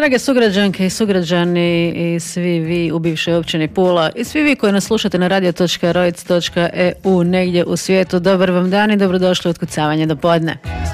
Drage sugrađanke i sugrađani i svi vi u bivšoj općini Pula i svi vi koji nas slušate na radio.rojc.eu negdje u svijetu, dobar vam dan i dobrodošli u Otkucavanje do podne.